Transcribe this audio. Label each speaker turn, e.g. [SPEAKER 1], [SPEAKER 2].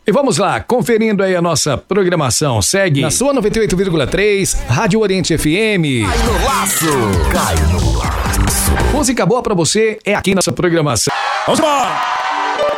[SPEAKER 1] E vamos lá, conferindo aí a nossa programação. Segue na sua 98,3, Rádio Oriente FM.
[SPEAKER 2] Cai no laço. Cai no laço.
[SPEAKER 1] Música boa pra você é aqui nessa programação.
[SPEAKER 2] Vamos embora.